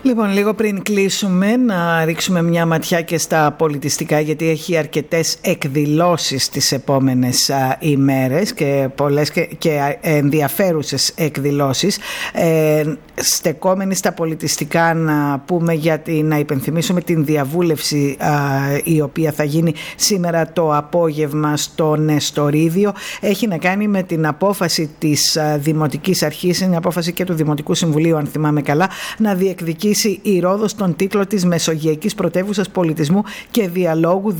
Λοιπόν, λίγο πριν κλείσουμε, να ρίξουμε μια ματιά και στα πολιτιστικά, γιατί έχει αρκετές εκδηλώσεις τις επόμενες ημέρες και πολλές και ενδιαφέρουσες εκδηλώσεις. Στεκόμενοι στα πολιτιστικά, να πούμε να υπενθυμίσουμε την διαβούλευση η οποία θα γίνει σήμερα το απόγευμα στο Νεστορίδιο. Έχει να κάνει με την απόφαση της Δημοτικής Αρχής, είναι απόφαση και του Δημοτικού Συμβουλίου, αν θυμάμαι καλά, να διεκδικήσει η Ρόδος τον τίτλο της Μεσογειακής Πρωτεύουσας Πολιτισμού και Διαλόγου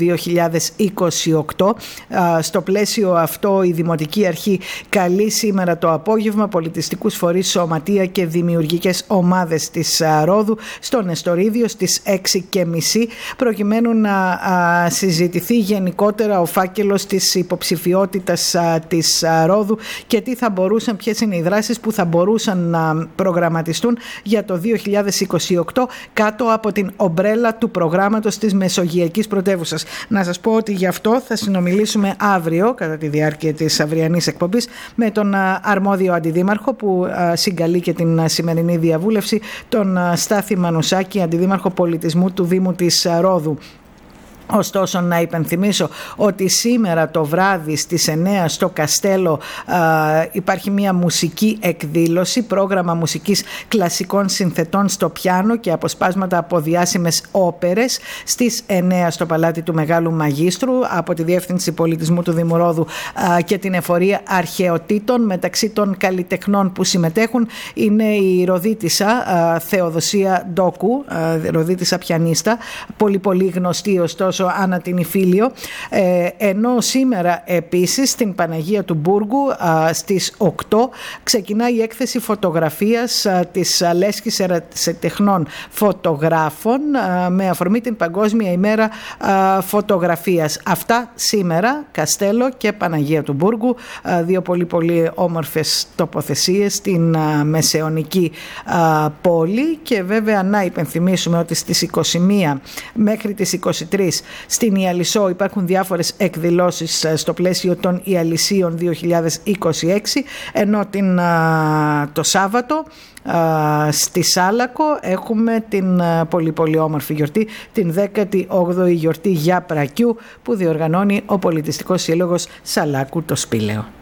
2028. Στο πλαίσιο αυτό η Δημοτική Αρχή καλεί σήμερα το απόγευμα πολιτιστικούς φορείς, σωματεία και δημιουργικές ομάδες της Ρόδου στο Νεστορίδιο στις 6:30, προκειμένου να συζητηθεί γενικότερα ο φάκελος της υποψηφιότητας της Ρόδου και ποιες είναι οι δράσεις που θα μπορούσαν να προγραμματιστούν για το 2028 κάτω από την ομπρέλα του προγράμματος της Μεσογειακής Πρωτεύουσας. Να σας πω ότι γι' αυτό θα συνομιλήσουμε αύριο κατά τη διάρκεια της αυριανής εκπομπής με τον αρμόδιο αντιδήμαρχο που συγκαλεί και την σημερινή διαβούλευση, τον Στάθη Μανουσάκη, αντιδήμαρχο πολιτισμού του Δήμου της Ρόδου. Ωστόσο, να υπενθυμίσω ότι σήμερα το βράδυ στις 9 στο Καστέλο υπάρχει μια μουσική εκδήλωση, πρόγραμμα μουσικής κλασικών συνθετών στο πιάνο και αποσπάσματα από διάσημες όπερες στις 9 στο Παλάτι του Μεγάλου Μαγίστρου από τη Διεύθυνση Πολιτισμού του Δήμου Ρόδου και την Εφορία Αρχαιοτήτων. Μεταξύ των καλλιτεχνών που συμμετέχουν είναι η Ροδίτισσα Θεοδοσία Ντόκου, Ροδίτισσα πιανίστα, πολύ γνωστή ωστόσο Άννα την Ιφίλιο, ενώ σήμερα επίσης στην Παναγία του Μπούργου στις 8 ξεκινάει η έκθεση φωτογραφίας της Λέσχης Ερασιτεχνών Φωτογράφων με αφορμή την Παγκόσμια ημέρα φωτογραφίας. Αυτά σήμερα, Καστέλο και Παναγία του Μπούργου, δύο πολύ όμορφες τοποθεσίες στην μεσαιωνική πόλη. Και βέβαια να υπενθυμίσουμε ότι στις 21 μέχρι τις 23 στην Ιαλισσό υπάρχουν διάφορες εκδηλώσεις στο πλαίσιο των Ιαλισσίων 2026, ενώ το Σάββατο στη Σάλακο έχουμε την πολύ όμορφη γιορτή, την 18η γιορτή για Πρακιού που διοργανώνει ο Πολιτιστικός Σύλλογος Σαλάκου το Σπήλαιο.